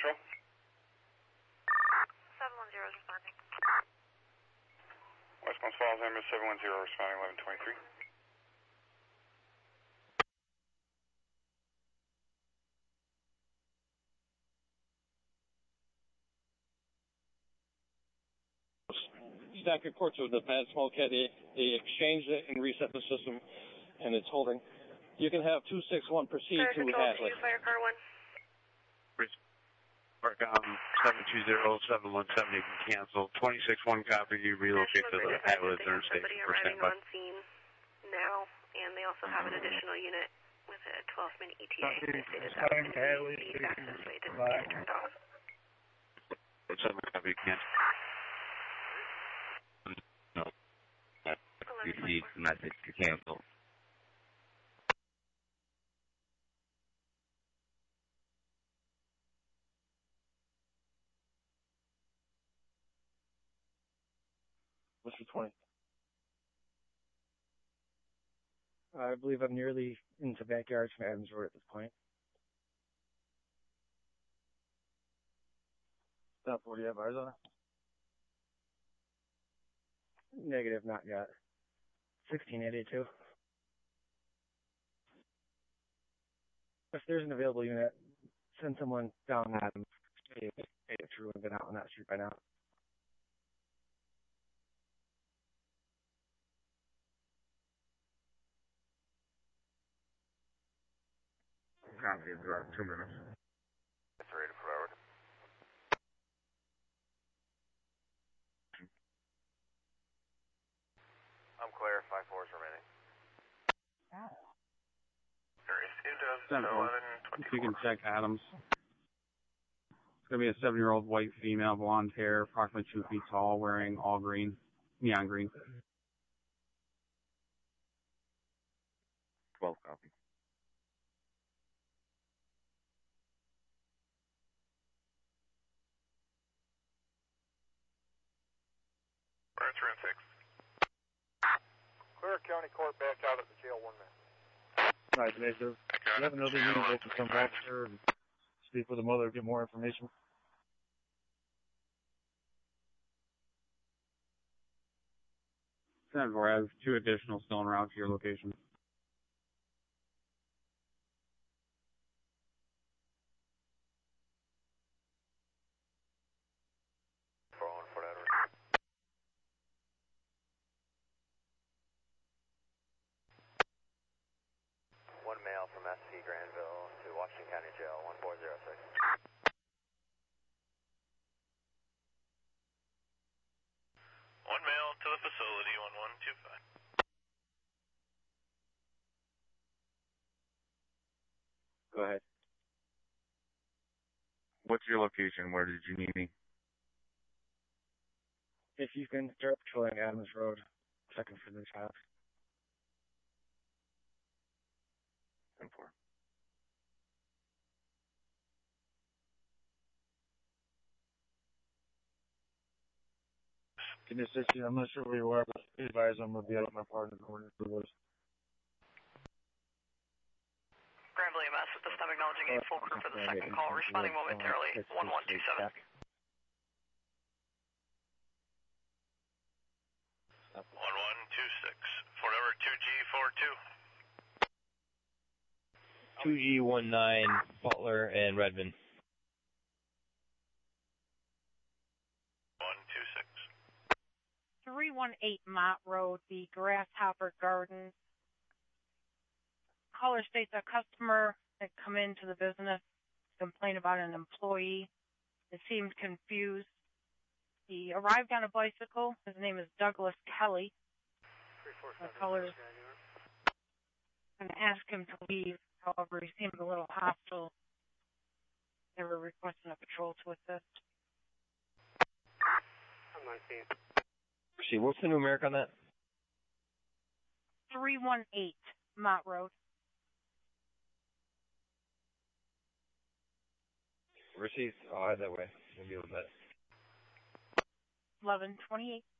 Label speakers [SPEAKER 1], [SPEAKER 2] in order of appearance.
[SPEAKER 1] Central.
[SPEAKER 2] 710 is responding.
[SPEAKER 1] West Palms Falls, ambulance 710 responding 1123.
[SPEAKER 3] Stack reports of the bad smoke head. They exchanged it and reset the system, and it's holding. You can have 261 proceed to Hadley.
[SPEAKER 2] Fire car 1.
[SPEAKER 4] Mark 720-7170 can cancel. 26-1 copy. You relocate to the Hadley Interstate.
[SPEAKER 2] Somebody arriving on scene now, and they also have an additional unit with a 12-minute ETA. They stated that the access way didn't get turned off.
[SPEAKER 4] 7 copy. Cancel. No. Received message to cancel.
[SPEAKER 3] What's the 20? I believe I'm nearly into backyards from Adams Road at this point. Stop 40 at Arizona. Negative, not yet. 1682. If there's an available unit, send someone down Adams. Made it through and been out on that street by now.
[SPEAKER 4] Copy. It's about 2 minutes.
[SPEAKER 1] It's ready to forward. I'm clear. 5-4 is remaining.
[SPEAKER 5] If you can check Adams. It's going to be a 7-year-old white female, blonde hair, approximately 2 feet tall, wearing all green, neon green.
[SPEAKER 4] 12 copy.
[SPEAKER 1] We're 6. Clear County Court back out of the jail 1 minute.
[SPEAKER 3] Right, Mesa. You have another unit that can come back here and speak with the mother, get more information.
[SPEAKER 5] I have 2 additional still en route to your location.
[SPEAKER 1] One male from SC Granville to Washington County Jail 1406. One male to the facility 1125.
[SPEAKER 3] Go ahead.
[SPEAKER 4] What's your location? Where did you need me?
[SPEAKER 3] If you can start patrolling Adams Road, checking for the child.
[SPEAKER 4] 10-4.
[SPEAKER 3] Can you assist you? I'm not sure where you are, but advise I'm going to be out with my partner going into the woods.
[SPEAKER 2] Granville EMS at this time acknowledging a full crew for the second call, responding momentarily, 1127. 1126, forever 2G42.
[SPEAKER 6] 2G19, Butler and Redmond.
[SPEAKER 2] 126.
[SPEAKER 7] 318 Mott Road, the Grasshopper Gardens. Caller states a customer had come into the business to complain about an employee. It seemed confused. He arrived on a bicycle. His name is Douglas Kelly. The caller and asked him to leave. However, he seemed a little hostile. They were requesting a patrol to assist.
[SPEAKER 1] I'm on scene.
[SPEAKER 6] See, what's the numeric on that?
[SPEAKER 7] 318 Mott Road.
[SPEAKER 6] Received. I'll head that way. We'll deal with that.
[SPEAKER 7] 1128.